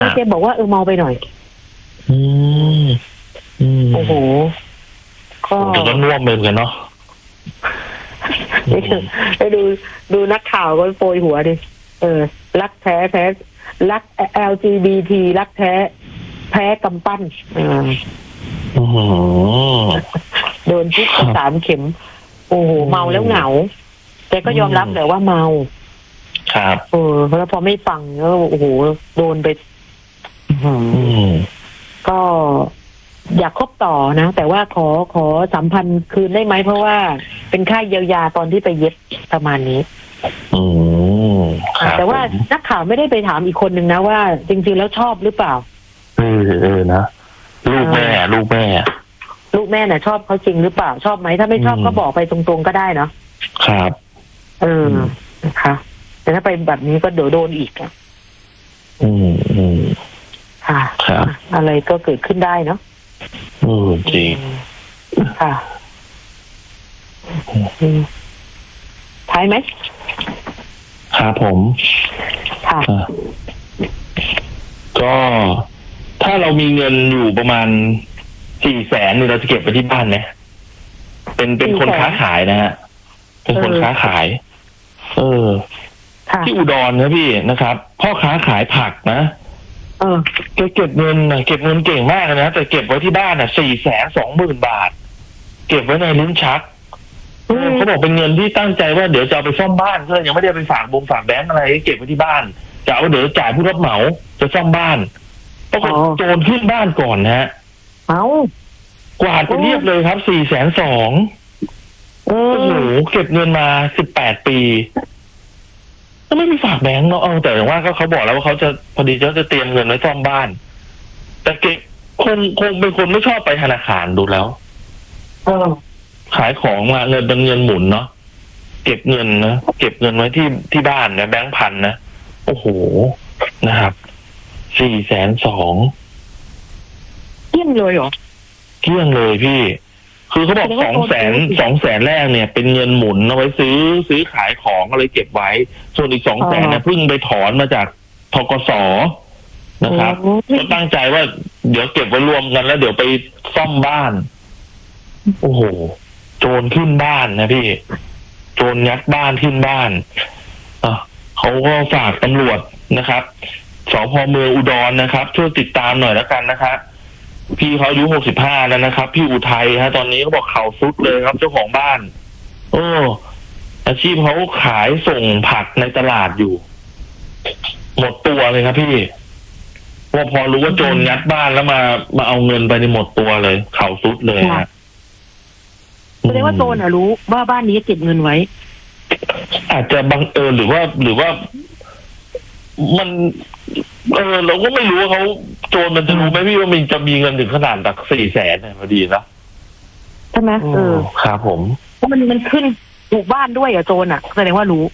แกบอกว่าเมาไปหน่อยโอ้โหก็น่วมเหมือนกันเนาะไปดูนักข่าวก็โปรยหัวดิรักแท้รัก LGBT รักแท้แพ้กำปั้นโดนพิษ3 เข็มโอ้โหเมาแล้วเหงาแต่ก็ยอมรับแต่ว่าเมาครับแล้วพอไม่ฟังแล้วโอ้โหโดนไปก็อยากคบต่อนะแต่ว่าขอสัมพันธ์คืนได้ไหมเพราะว่าเป็นค่าเยียวยาตอนที่ไปเย็บประมาณนี้แต่ว่านักข่าวไม่ได้ไปถามอีกคนนึงนะว่าจริงๆแล้วชอบหรือเปล่านะลูกแม่น่ะชอบเขาจริงหรือเปล่าชอบไหมถ้าไม่ชอบก็บอกไปตรงๆก็ได้เนาะครับนะคะแต่ถ้าไปแบบนี้ก็เดี๋ยวโดนอีกค่ะครับอะไรก็เกิดขึ้นได้เนาะจริงค่ะท้ายไหมครับผมค่ะก็ถ้าเรามีเงินอยู่ประมาณ400,000เราจะเก็บไปที่บ้านไหมเป็นคนค้าขายนะฮะเป็นคนค้าขายที่อุดรนะพี่นะครับพ่อค้าขายผักนะแกเก็บเงินเก่งมากนะแต่เก็บไว้ที่บ้าน420,000 บาทเก็บไว้ในลิ้นชักเขาบอกเป็นเงินที่ตั้งใจว่าเดี๋ยวจะเอาไปซ่อมบ้านก็ยังไม่ได้ไปฝากแบงก์อะไรเก็บไว้ที่บ้านจะเอาเดี๋ยวจ่ายผู้รับเหมาจะซ่อมบ้านต้องโจรขึ้นบ้านก่อนนะฮะกวาดไปเรียบเลยครับ420,000โอ้โหเก็บเงินมา18 ปีก็ไม่มีฝากแบงก์เนาะแต่ว่าเขาบอกแล้วว่าเขาจะพอดีจะเตรียมเงินไว้ซ่อมบ้านแต่เก็บคงเป็นคนไม่ชอบไปธนาคารดูแล้วขายของมาเงินเป็นเงินหมุนเนาะเก็บเงินไว้ที่บ้านนะแบงค์พันนะโอ้โหนะครับ420,000 เกลี้ยงเลยเหรอเกลี้ยงเลยพี่คือเขาบอก200,000แรกเนี่ยเป็นเงินหมุนเอาไว้ซื้อขายของอะไรเก็บไว้ส่วนอีก200,000เนี่ยเพิ่งไปถอนมาจากธกส.นะครับก็ตั้งใจว่าเดี๋ยวเก็บไว้รวมกันแล้วเดี๋ยวไปซ่อมบ้านโอ้โหโจรขึ้นบ้านนะพี่โจรยัดบ้านขึ้นบ้านเขาก็ฝากตำรวจนะครับสภ.เมืองอุดรนะครับช่วยติดตามหน่อยแล้วกันนะครับพี่เขาอายุ65แล้วนะครับพี่อุทัยฮะตอนนี้เขาบอกเข่าซุดเลยครับเจ้าของบ้านอาชีพเขาขายส่งผักในตลาดอยู่หมดตัวเลยครับพี่พอรู้ว่าโจรงัดบ้านแล้วมาเอาเงินไปในหมดตัวเลยเข่าซุดเลยฮะแสดงว่าโจรรู้ว่าบ้านนี้เก็บเงินไว้อาจจะบังเอิญหรือว่ามันเราก็ไม่รู้ว่าเขาโจรมันจะรู้ไหมพี่ว่ามันจะมีเงินถึงขนาดแบบ400,000พอดีนะใช่ไหมครับผมเพราะมันขึ้นถูกบ้านด้วยโจรแสดงว่ารู้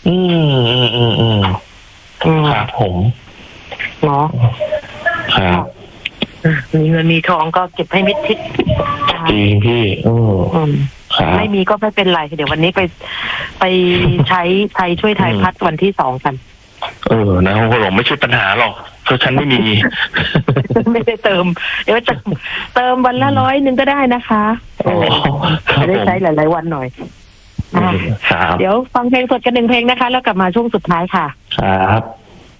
ครับผมเนาะครับมีเงินมีทองก็เก็บให้มิดชิดจริงพี่ไม่มีก็ไม่เป็นไรเดี๋ยววันนี้ไปใช้ไทยช่วยไทยพัฒน์วันที่2กันนะผมบอกไม่ใช่ปัญหาหรอกเพราะฉันไม่มีไม่ได้เติมเดี๋ยวจะเติมวันละ100ก็ได้นะคะจะได้ใช้หลายๆวันหน่อยเดี๋ยวฟังเพลงสดกัน1 เพลงนะคะแล้วกลับมาช่วงสุดท้ายค่ะครับ